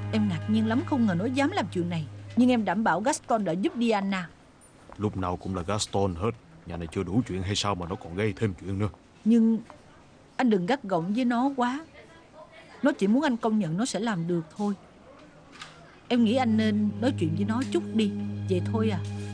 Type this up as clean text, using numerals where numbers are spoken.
Em ngạc nhiên lắm, không ngờ nó dám làm chuyện này. Nhưng em đảm bảo Gaston đã giúp Diana. Lúc nào cũng là Gaston hết. Nhà này chưa đủ chuyện hay sao mà nó còn gây thêm chuyện nữa. Nhưng anh đừng gắt gỏng với nó quá. Nó chỉ muốn anh công nhận nó sẽ làm được thôi. Em nghĩ anh nên nói chuyện với nó chút đi. Vậy thôi à.